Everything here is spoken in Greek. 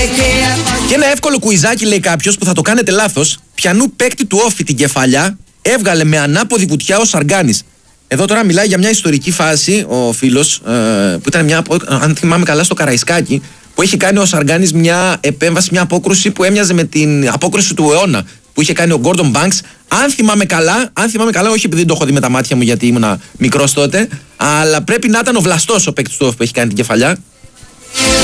Και ένα εύκολο κουιζάκι, λέει κάποιος, που θα το κάνετε λάθος. Ποιανού παίκτη του Όφη την κεφαλιά έβγαλε με ανάποδη βουτιά ο Σαργκάνης? Εδώ τώρα μιλάει για μια ιστορική φάση ο φίλος, που ήταν μια, αν θυμάμαι καλά, στο Καραϊσκάκι, που έχει κάνει ο Σαργκάνης μια επέμβαση, μια απόκρουση που έμοιαζε με την απόκρουση του αιώνα που είχε κάνει ο Γκόρντον Μπάνκς. Αν θυμάμαι καλά, όχι επειδή δεν το έχω δει με τα μάτια μου γιατί ήμουν μικρός τότε, αλλά πρέπει να ήταν ο Βλαστός ο παίκτης του Όφη που έχει κάνει την κεφαλιά.